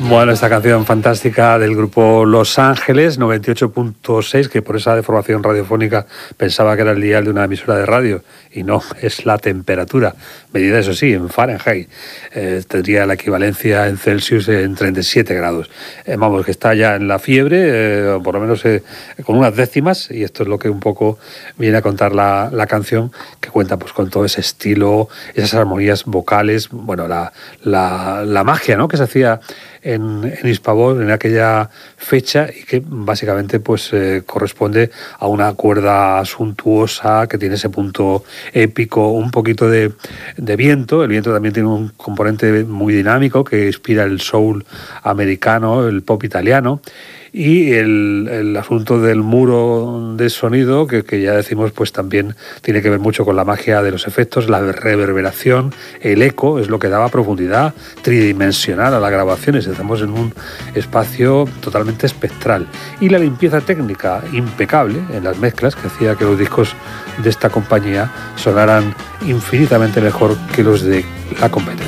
Bueno, esta canción fantástica del grupo Los Ángeles, 98.6, que por esa deformación radiofónica pensaba que era el dial de una emisora de radio, y no, es la temperatura, medida eso sí, en Fahrenheit. Tendría la equivalencia en Celsius en 37 grados. Vamos, que está ya en la fiebre, o por lo menos con unas décimas, y esto es lo que un poco viene a contar la canción, que cuenta pues con todo ese estilo, esas armonías vocales, bueno, la magia, ¿no?, que se hacía en Hispavox en aquella fecha, y que básicamente pues corresponde a una cuerda suntuosa que tiene ese punto épico, un poquito de viento. El viento también tiene un componente muy dinámico que inspira el soul americano, el pop italiano, y el asunto del muro de sonido, que ya decimos, pues también tiene que ver mucho con la magia de los efectos, la reverberación, el eco, es lo que daba profundidad tridimensional a las grabaciones. Estamos en un espacio totalmente espectral. Y la limpieza técnica impecable en las mezclas, que hacía que los discos de esta compañía sonaran infinitamente mejor que los de la competencia.